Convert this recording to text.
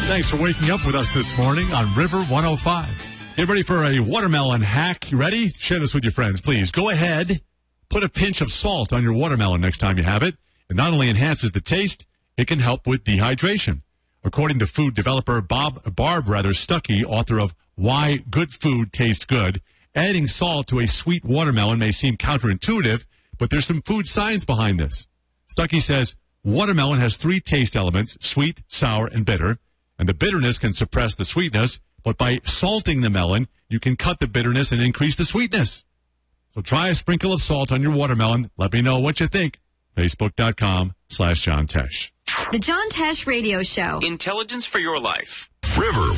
Thanks for waking up with us this morning on River 105. Get ready for a watermelon hack. You ready? Share this with your friends, please. Go ahead. Put a pinch of salt on your watermelon next time you have it. It not only enhances the taste, it can help with dehydration. According to food developer Barb Stuckey, author of Why Good Food Tastes Good, adding salt to a sweet watermelon may seem counterintuitive, but there's some food science behind this. Stuckey says watermelon has 3 taste elements, sweet, sour, and bitter, and the bitterness can suppress the sweetness, but by salting the melon, you can cut the bitterness and increase the sweetness. So try a sprinkle of salt on your watermelon. Let me know what you think. Facebook.com/John Tesh. The John Tesh Radio Show. Intelligence for your life. River